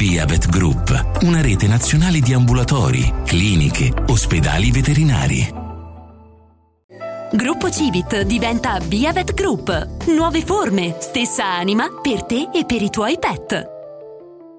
Viavet Group, una rete nazionale di ambulatori, cliniche, ospedali veterinari. Gruppo Civit diventa Viavet Group. Nuove forme, stessa anima per te e per i tuoi pet.